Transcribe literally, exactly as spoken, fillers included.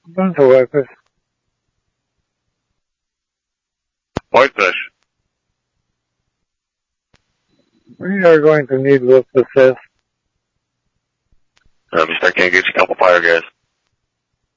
bunch of whitefish. Whitefish. We are going to need lift assist. Um, you start, can get you a couple fire guys.